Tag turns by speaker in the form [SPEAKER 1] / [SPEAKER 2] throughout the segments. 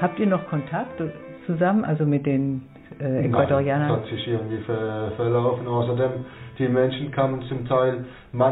[SPEAKER 1] Habt ihr noch Kontakt zusammen, also mit den Ecuadorianern?
[SPEAKER 2] Nein, das hat sich irgendwie verlaufen. Außerdem, die Menschen kamen zum Teil,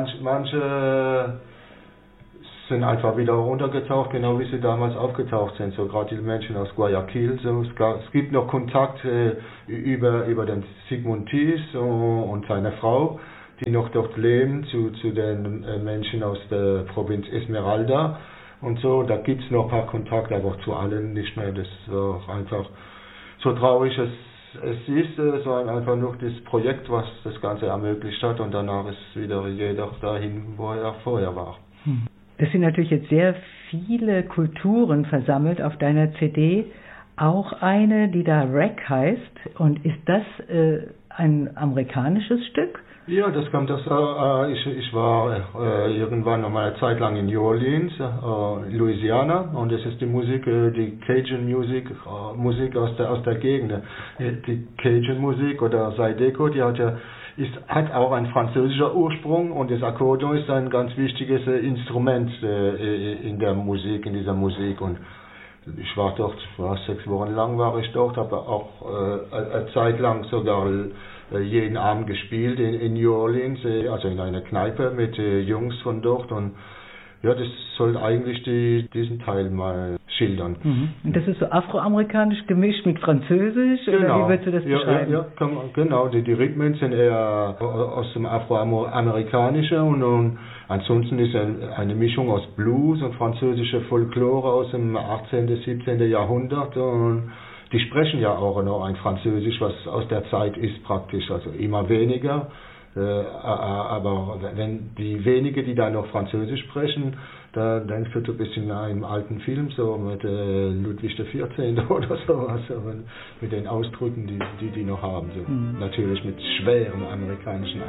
[SPEAKER 2] manche sind einfach wieder runtergetaucht, genau wie sie damals aufgetaucht sind. So gerade die Menschen aus Guayaquil. So, es gibt noch Kontakt über den Sigmund Thies und seine Frau, die noch dort leben, zu den Menschen aus der Provinz Esmeralda und so. Da gibt es noch ein paar Kontakte, aber zu allen nicht mehr. Das ist auch einfach so traurig. Es ist so einfach nur das Projekt, was das Ganze ermöglicht hat, und danach ist wieder jeder dahin, wo er vorher war.
[SPEAKER 1] Es sind natürlich jetzt sehr viele Kulturen versammelt auf deiner CD. Auch eine, die da Rec heißt. Und ist das ein amerikanisches Stück?
[SPEAKER 2] Ja, das kommt aus. Ich war irgendwann noch mal eine Zeit lang in New Orleans, Louisiana, und das ist die Musik, die Cajun Musik aus der Gegend. Die Cajun Musik oder Zydeco, die hat auch einen französischen Ursprung, und das Akkordeon ist ein ganz wichtiges Instrument in dieser Musik. Und ich war dort, 6 Wochen lang war ich dort, habe auch eine Zeit lang sogar jeden Abend gespielt in New Orleans, also in einer Kneipe mit Jungs von dort, und ja, das soll eigentlich diesen Teil mal schildern.
[SPEAKER 1] Und das ist so afroamerikanisch gemischt mit Französisch, genau. Oder wie würdest du das beschreiben?
[SPEAKER 2] Ja, genau, die Rhythmen sind eher aus dem Afroamerikanischen, und ansonsten ist eine Mischung aus Blues und französischer Folklore aus dem 18., 17. Jahrhundert, und die sprechen ja auch noch ein Französisch, was aus der Zeit ist praktisch, also immer weniger. Aber wenn die wenigen, die da noch Französisch sprechen, da denkst du ein bisschen an einen alten Film, so mit Ludwig XIV. Oder sowas, mit den Ausdrücken, die noch haben. So. Natürlich mit schwerem amerikanischen